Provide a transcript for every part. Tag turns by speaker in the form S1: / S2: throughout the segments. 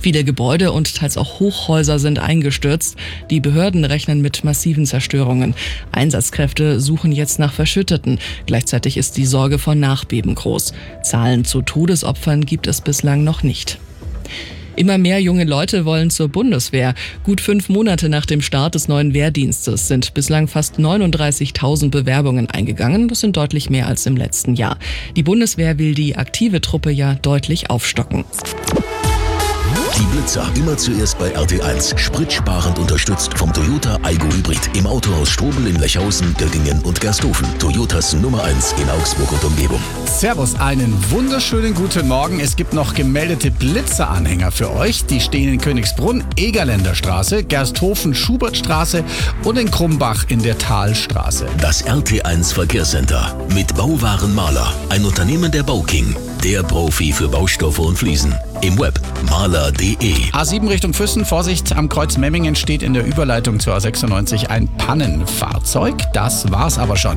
S1: Viele Gebäude und teils auch Hochhäuser sind eingestürzt. Die Behörden rechnen mit massiven Zerstörungen. Einsatzkräfte suchen jetzt nach Verschütteten. Gleichzeitig ist die Sorge vor Nachbeben groß. Zahlen zu Todesopfern gibt es bislang noch nicht. Immer mehr junge Leute wollen zur Bundeswehr. Gut 5 Monate nach dem Start des neuen Wehrdienstes sind bislang fast 39.000 Bewerbungen eingegangen. Das sind deutlich mehr als im letzten Jahr. Die Bundeswehr will die aktive Truppe ja deutlich aufstocken.
S2: Die Blitzer immer zuerst bei RT1. Spritsparend unterstützt vom Toyota Aygo Hybrid. Im Autohaus Strobel in Lechhausen, Göttingen und Gersthofen. Toyotas Nummer 1 in Augsburg und Umgebung.
S3: Servus, einen wunderschönen guten Morgen. Es gibt noch gemeldete Blitzeranhänger für euch. Die stehen in Königsbrunn, Egerländer Straße, Gersthofen, Schubertstraße und in Krumbach in der Talstraße.
S2: Das RT1 Verkehrscenter mit Bauwaren Mahler. Ein Unternehmen der Bauking. Der Profi für Baustoffe und Fliesen. Im Web mahler.de.
S3: A7 Richtung Füssen, Vorsicht, am Kreuz Memmingen steht in der Überleitung zur A96 ein Pannenfahrzeug. Das war's aber schon.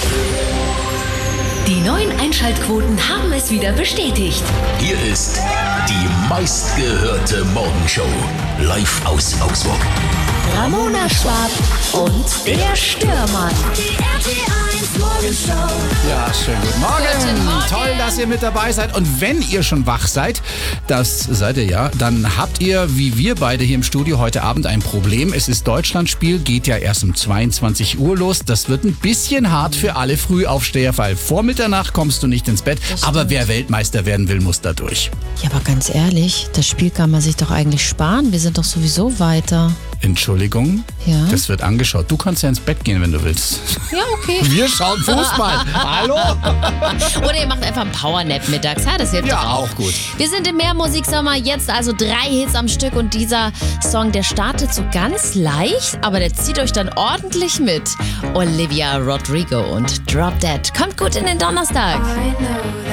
S4: Die neuen Einschaltquoten haben es wieder bestätigt.
S2: Hier ist die meistgehörte Morgenshow. Live aus Augsburg.
S4: Ramona Schwab und der Störmann. Die RT1 Morgenshow.
S3: Ja, schönen guten Morgen. Toll, dass ihr mit dabei seid. Und wenn ihr schon wach seid, das seid ihr ja, dann habt ihr, wie wir beide hier im Studio, heute Abend ein Problem. Es ist Deutschlandspiel, geht ja erst um 22 Uhr los. Das wird ein bisschen hart für alle Frühaufsteher, weil vor Mitternacht kommst du nicht ins Bett. Aber wer Weltmeister werden will, muss da durch.
S5: Ja, aber ganz ehrlich, das Spiel kann man sich doch eigentlich sparen. Wir sind doch sowieso weiter.
S3: Entschuldigung?
S5: Ja?
S3: Das wird angeschaut. Du kannst ja ins Bett gehen, wenn du willst.
S5: Ja, okay.
S3: Wir schauen Fußball. Hallo?
S5: Oder ihr macht einfach einen Powernap mittags. Ja, das hilft
S3: Ja,
S5: doch
S3: auch gut.
S5: Wir sind im Mehrmusiksommer, jetzt also 3 Hits am Stück und dieser Song, der startet so ganz leicht, aber der zieht euch dann ordentlich mit. Olivia Rodrigo und Drop Dead. Kommt gut in den Donnerstag.